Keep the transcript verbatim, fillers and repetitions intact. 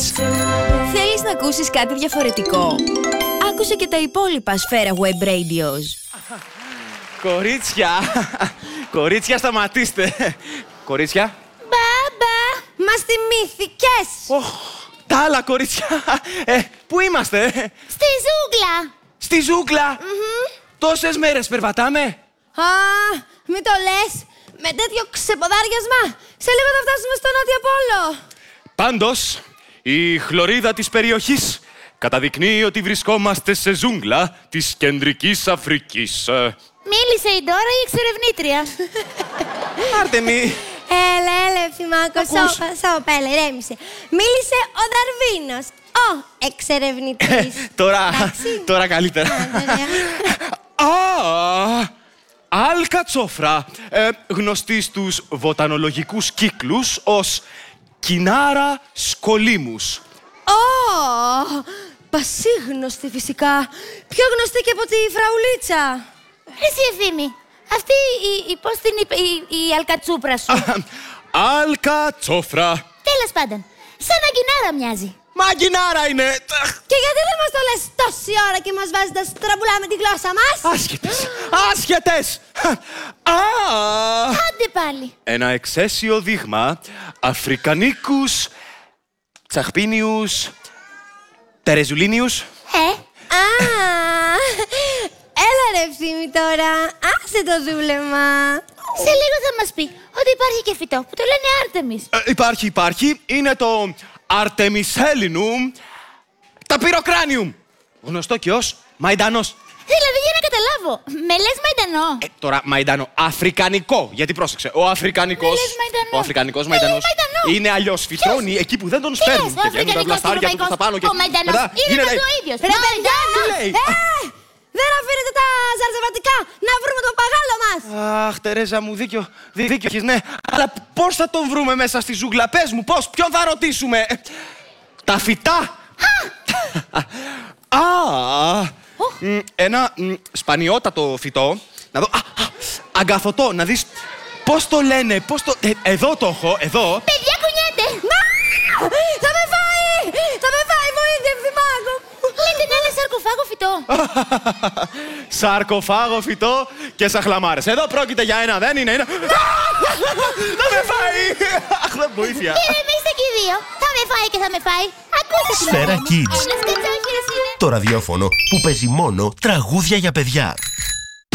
Kids. Θέλεις να ακούσεις κάτι διαφορετικό? Άκουσε και τα υπόλοιπα Σφαίρα Web Radios. Κορίτσια, κορίτσια σταματήστε. Κορίτσια. Μπαμπά, μας θυμήθηκες. Oh, τα άλλα κορίτσια. Ε, πού είμαστε? Στη ζούγκλα. Στη ζούγκλα. Mm-hmm. Τόσες μέρες περπατάμε. Α, μην το λες. Με τέτοιο ξεποδάριασμα, σε λίγο θα φτάσουμε στο Νότιο Πόλο. Πάντως, η χλωρίδα της περιοχής καταδεικνύει ότι βρισκόμαστε σε ζούγκλα της Κεντρικής Αφρικής. Μίλησε η Ντόρα η εξερευνήτρια. Άρτεμι. Έλα, έλα, Ευθυμάκο, σώπα, σώπα, έλα, ηρέμησε. Μίλησε ο Δαρβίνος, ο εξερευνητής. Τώρα, τώρα καλύτερα. Α, Αλκατσόφρα, ε, γνωστή στους βοτανολογικούς κύκλους ως Κινάρα σκολίμους. Ω, πασίγνωστη φυσικά. Πιο γνωστή και από τη φραουλίτσα. Εσύ, Ευθύμη, αυτή η, η, πώς την είπε, η, η αλκατσούπρα σου. Αλκατσόφρα. Τέλος πάντων, σαν αγκινάρα μοιάζει. Μα αγκινάρα είναι. Και γιατί δεν μας το λες τόση ώρα και μας βάζεις να στραμπουλάμε τη γλώσσα μας? Άσχετες, άσχετες. Α, Άντε πάλι. ένα εξαίσιο δείγμα Αφρικανίκους Τσαχπίνιους Τερεζουλίνιους. Ε, α, έλα ρε Ευθύμη τώρα, άσε το δούλεμα. Σε λίγο θα μας πει ότι υπάρχει και φυτό που το λένε Άρτεμις. Ε, υπάρχει, υπάρχει. Είναι το Artemisellinium Ταπυροκράνιουμ. Γνωστό και ως μαϊντανός. Δηλαδή, για να καταλάβω, με λες μαϊντανό. Ε, τώρα μαϊντανό. Αφρικανικό. Γιατί πρόσεξε. Ο Αφρικανικός. Με λες μαϊντανό. Ο Αφρικανικός Με λες μαϊντανός μαϊντανό. είναι αλλιώς. Φυτρώνει εκεί που δεν τον Τι σπέρνουν. λες, ο Και βγαίνουν τα Αφρικανικός βλαστάρια και ο του προς τα πάνω. Και... Ο μαϊντανός μετά είναι γίνεται- παντού ο ίδιος. Ρε, Παιδιά, τι λέει? ε, δεν αφήνετε τα ζαρζαβατικά να βρούμε τον παγάλο μας. Αχ, Τερέζα μου, δίκιο. Δί- Δίκιο έχεις, ναι. Αλλά πώς θα τον βρούμε μέσα στη ζούγκλα? Πες μου, πώς, ποιον θα ρωτήσουμε? Τα φυτά. Α, μ, ένα μ, σπανιότατο φυτό. Να δω. Α, α, αγκαθωτό, να δεις πώς το λένε, πώς το... ε, εδώ το έχω, εδώ. Παιδιά, κουνιέται. Θα με φάει. Θα με φάει, βοήθεια, Ευθυμάκο. Λέτε να είναι σαρκοφάγο φυτό. Σαρκοφάγο φυτό και σαχλαμάρες. Εδώ πρόκειται για ένα, δεν είναι ένα. Θα με φάει. Αχ, δεν βοήθεια. Ηρεμήστε και οι δύο. Θα με φάει και θα με φάει. Ακούστε τι Σφαίρα λένε. Kids. Ένας κατσόχυρος είναι. Το ραδιόφωνο που παίζει μόνο τραγούδια για παιδιά.